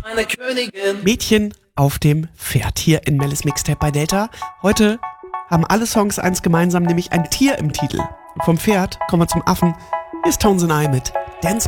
eine Königin. Mädchen auf dem Pferd hier in Mellis Mixtape bei Delta. Heute haben alle Songs eins gemeinsam, nämlich ein Tier im Titel. Vom Pferd kommen wir zum Affen. Hier ist Tones and I mit Dance